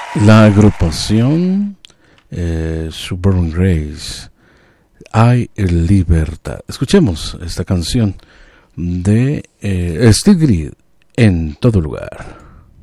La agrupación Suburban Grace, Hay Libertad. Escuchemos esta canción de Steve Reed, En Todo Lugar.